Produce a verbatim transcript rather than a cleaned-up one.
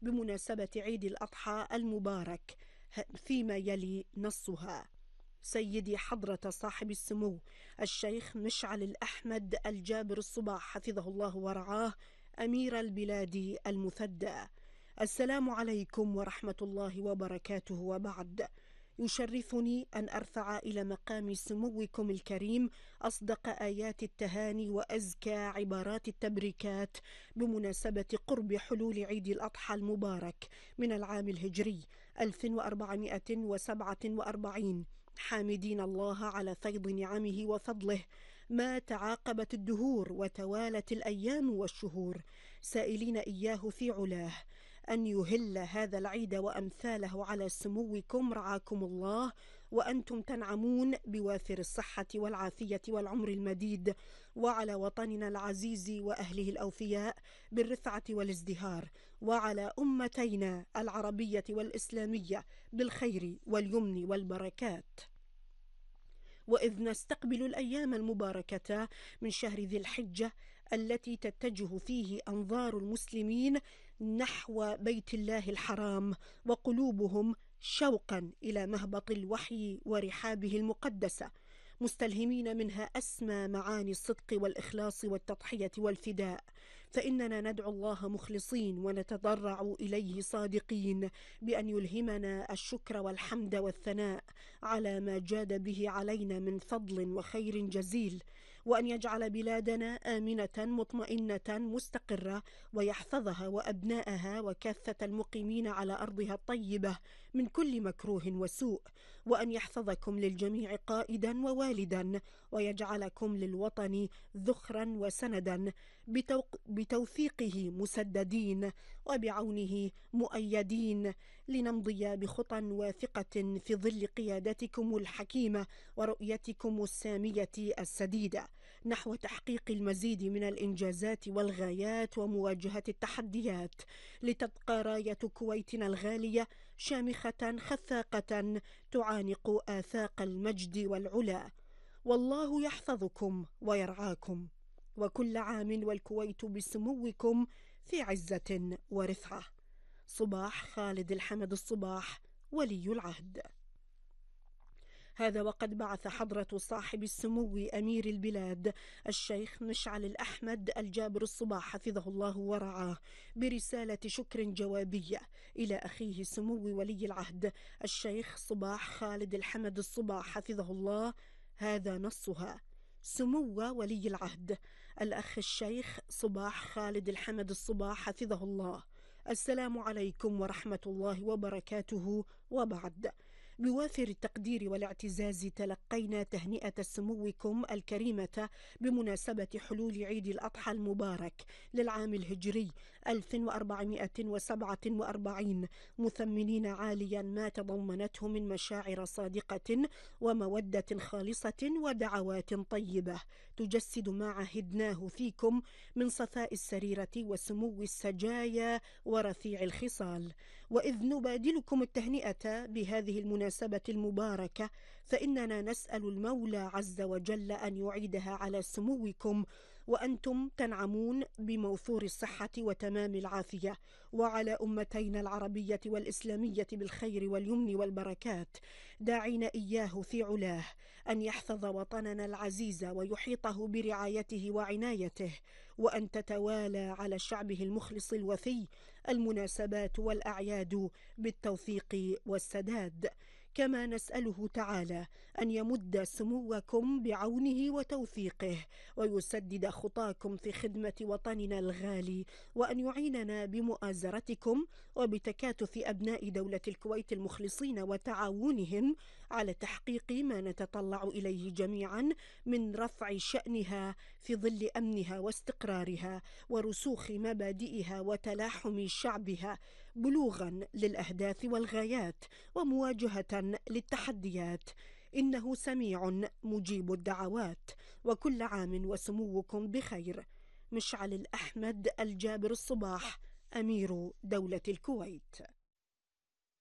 بمناسبة عيد الأضحى المبارك، فيما يلي نصها: سيدي حضرة صاحب السمو الشيخ مشعل الأحمد الجابر الصباح حفظه الله ورعاه، أمير البلاد المثدى، السلام عليكم ورحمة الله وبركاته. وبعد، يشرفني أن أرفع إلى مقام سموكم الكريم أصدق آيات التهاني وأزكى عبارات التبريكات بمناسبة قرب حلول عيد الأضحى المبارك من العام الهجري ألف وأربعمائة وسبعة وأربعين، حامدين الله على فيض نعمه وفضله ما تعاقبت الدهور وتوالت الأيام والشهور، سائلين إياه في علاه أن يهل هذا العيد وأمثاله على سموكم رعاكم الله، وأنتم تنعمون بوافر الصحة والعافية والعمر المديد، وعلى وطننا العزيز وأهله الأوفياء بالرفعة والازدهار، وعلى أمتينا العربية والإسلامية بالخير واليمن والبركات. وإذ نستقبل الأيام المباركة من شهر ذي الحجة التي تتجه فيه أنظار المسلمين نحو بيت الله الحرام، وقلوبهم شوقا إلى مهبط الوحي ورحابه المقدسة، مستلهمين منها أسمى معاني الصدق والإخلاص والتضحية والفداء، فإننا ندعو الله مخلصين ونتضرع إليه صادقين بأن يلهمنا الشكر والحمد والثناء على ما جاد به علينا من فضل وخير جزيل، وأن يجعل بلادنا آمنة مطمئنة مستقرة، ويحفظها وأبناءها وكافة المقيمين على أرضها الطيبة من كل مكروه وسوء، وأن يحفظكم للجميع قائدا ووالدا، ويجعلكم للوطن ذخرا وسندا بتوفيقه مسددين وبعونه مؤيدين، لنمضي بخطى واثقة في ظل قيادتكم الحكيمة ورؤيتكم السامية السديدة نحو تحقيق المزيد من الإنجازات والغايات ومواجهة التحديات، لتبقى راية كويتنا الغالية شامخة خفاقة تعانق آفاق المجد والعلا. والله يحفظكم ويرعاكم، وكل عام والكويت بسموكم في عزة ورفعة. صباح خالد الحمد الصباح ولي العهد. هذا وقد بعث حضرة صاحب السمو أمير البلاد الشيخ مشعل الأحمد الجابر الصباح حفظه الله ورعاه برسالة شكر جوابية إلى أخيه سمو ولي العهد الشيخ صباح خالد الحمد الصباح حفظه الله. هذا نصها: سمو ولي العهد الأخ الشيخ صباح خالد الحمد الصباح حفظه الله، السلام عليكم ورحمة الله وبركاته. وبعد، بوافر التقدير والاعتزاز تلقينا تهنئة سموكم الكريمة بمناسبة حلول عيد الأضحى المبارك للعام الهجري ألف وأربعمائة وسبعة وأربعين، مثمنين عاليا ما تضمنته من مشاعر صادقة ومودة خالصة ودعوات طيبة تجسد ما عهدناه فيكم من صفاء السريرة وسمو السجايا ورفيع الخصال. وإذ نبادلكم التهنئة بهذه المناسبة المباركة، فإننا نسأل المولى عز وجل أن يعيدها على سموكم وأنتم تنعمون بموفور الصحة وتمام العافية، وعلى أمتينا العربية والإسلامية بالخير واليمن والبركات، داعين إياه في علاه أن يحفظ وطننا العزيز ويحيطه برعايته وعنايته، وأن تتوالى على شعبه المخلص الوفي المناسبات والأعياد بالتوفيق والسداد. كما نسأله تعالى أن يمد سموكم بعونه وتوفيقه، ويسدد خطاكم في خدمة وطننا الغالي، وأن يعيننا بمؤازرتكم وبتكاتف أبناء دولة الكويت المخلصين وتعاونهم على تحقيق ما نتطلع إليه جميعا من رفع شأنها في ظل أمنها واستقرارها ورسوخ مبادئها وتلاحم شعبها، بلوغا للأهداف والغايات ومواجهة للتحديات. إنه سميع مجيب الدعوات، وكل عام وسموكم بخير. مشعل الأحمد الجابر الصباح، أمير دولة الكويت.